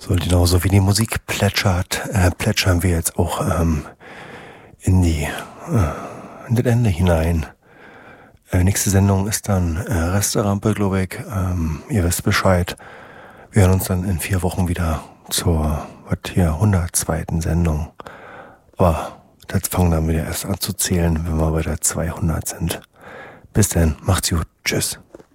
So, genauso wie die Musik plätschert, plätschern wir jetzt auch in das Ende hinein. Nächste Sendung ist dann Resterampe, glaube ich. Ihr wisst Bescheid. Wir hören uns dann in 4 Wochen wieder zur 102. Sendung. Aber das fangen dann wieder erst an zu zählen, wenn wir bei der 200 sind. Bis dann, macht's gut. Tschüss.